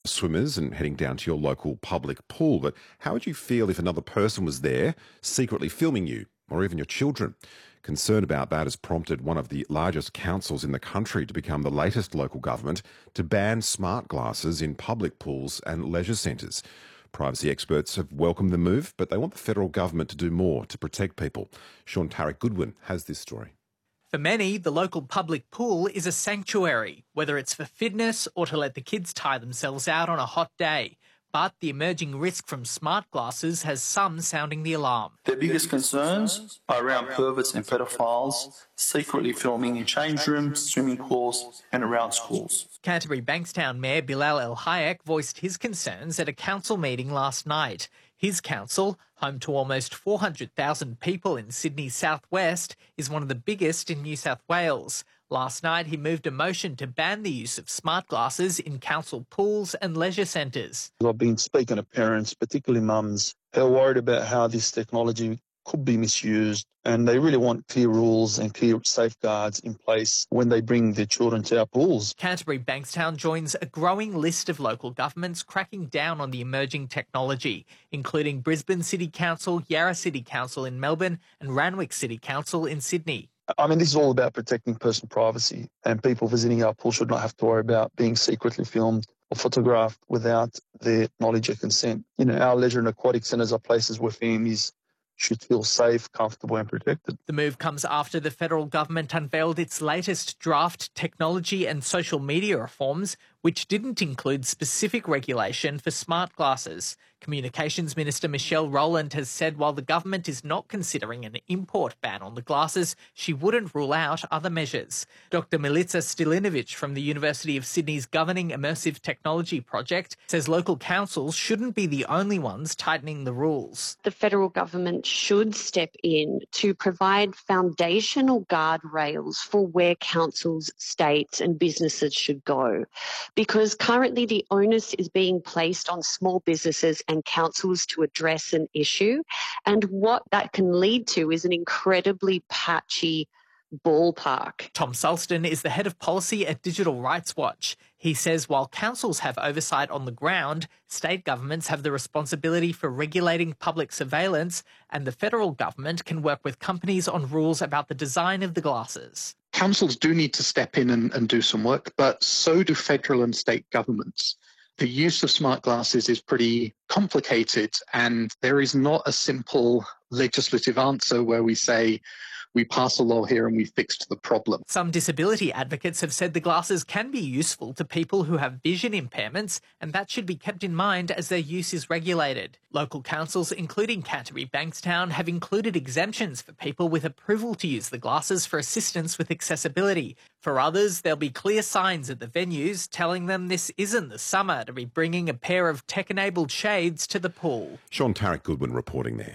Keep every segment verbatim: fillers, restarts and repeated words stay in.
swimmers and heading down to your local public pool. But how would you feel if another person was there secretly filming you or even your children? Concern about that has prompted one of the largest councils in the country to become the latest local government to ban smart glasses in public pools and leisure centres. Privacy experts have welcomed the move, but they want the federal government to do more to protect people. Sean Tarek Goodwin has this story. For many, the local public pool is a sanctuary, whether it's for fitness or to let the kids tire themselves out on a hot day. But the emerging risk from smart glasses has some sounding the alarm. Their biggest concerns are around perverts and pedophiles secretly filming in change rooms, swimming pools and around schools. Canterbury Bankstown Mayor Bilal El Hayek voiced his concerns at a council meeting last night. His council, home to almost four hundred thousand people in Sydney's southwest, is one of the biggest in New South Wales. Last night, he moved a motion to ban the use of smart glasses in council pools and leisure centres. I've been speaking to parents, particularly mums, who are worried about how this technology could be misused, and they really want clear rules and clear safeguards in place when they bring their children to our pools. Canterbury Bankstown joins a growing list of local governments cracking down on the emerging technology, including Brisbane City Council, Yarra City Council in Melbourne and Randwick City Council in Sydney. I mean, this is all about protecting personal privacy, and people visiting our pool should not have to worry about being secretly filmed or photographed without their knowledge or consent. You know, our leisure and aquatic centres are places where families should feel safe, comfortable and protected. The move comes after the federal government unveiled its latest draft technology and social media reforms, which didn't include specific regulation for smart glasses. Communications Minister Michelle Rowland has said while the government is not considering an import ban on the glasses, she wouldn't rule out other measures. Doctor Milica Stilinovic from the University of Sydney's Governing Immersive Technology Project says local councils shouldn't be the only ones tightening the rules. The federal government should step in to provide foundational guardrails for where councils, states and businesses should go. Because currently the onus is being placed on small businesses and councils to address an issue. And what that can lead to is an incredibly patchy ballpark. Tom Sulston is the head of policy at Digital Rights Watch. He says while councils have oversight on the ground, state governments have the responsibility for regulating public surveillance, and the federal government can work with companies on rules about the design of the glasses. Councils do need to step in and, and do some work, but so do federal and state governments. The use of smart glasses is pretty complicated, and there is not a simple legislative answer where we say, we pass a law here and we fixed the problem. Some disability advocates have said the glasses can be useful to people who have vision impairments, and that should be kept in mind as their use is regulated. Local councils, including Canterbury Bankstown, have included exemptions for people with approval to use the glasses for assistance with accessibility. For others, there'll be clear signs at the venues telling them this isn't the summer to be bringing a pair of tech-enabled shades to the pool. Sean Tarek Goodwin reporting there.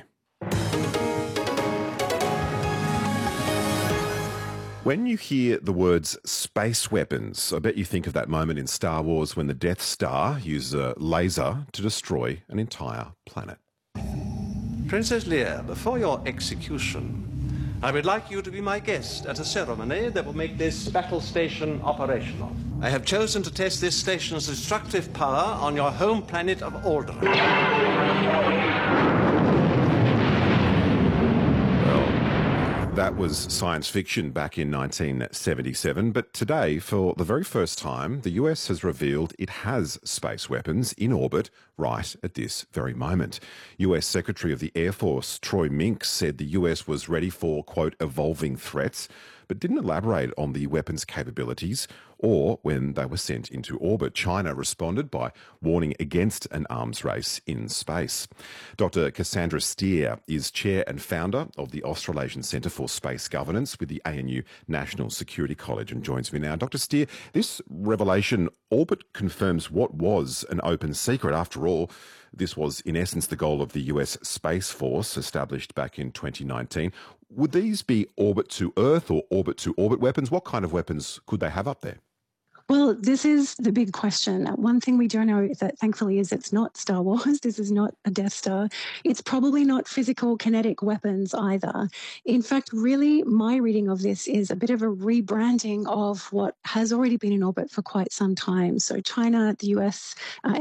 When you hear the words space weapons, I bet you think of that moment in Star Wars when the Death Star uses a laser to destroy an entire planet. Princess Leia, before your execution, I would like you to be my guest at a ceremony that will make this battle station operational. I have chosen to test this station's destructive power on your home planet of Alderaan. That was science fiction back in nineteen seventy-seven, but today, for the very first time, the U S has revealed it has space weapons in orbit right at this very moment. U S Secretary of the Air Force Troy Mink said the U S was ready for, quote, evolving threats, but didn't elaborate on the weapons' capabilities or when they were sent into orbit. China responded by warning against an arms race in space. Doctor Cassandra Steer is chair and founder of the Australasian Centre for Space Governance with the A N U National Security College and joins me now. Doctor Steer, this revelation all but confirms what was an open secret. After all, this was in essence the goal of the U S Space Force established back in twenty nineteen. Would these be orbit-to-Earth or orbit-to-orbit weapons? What kind of weapons could they have up there? Well, this is the big question. One thing we do know that thankfully is it's not Star Wars. This is not a Death Star. It's probably not physical kinetic weapons either. In fact, really, my reading of this is a bit of a rebranding of what has already been in orbit for quite some time. So China, the U S, uh,